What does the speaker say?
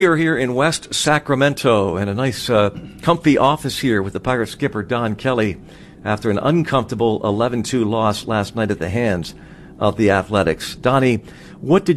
We're here in West Sacramento in a nice, comfy office here with the Pirate skipper Don Kelly after an uncomfortable 11-2 loss last night at the hands of the Athletics. Donnie, what did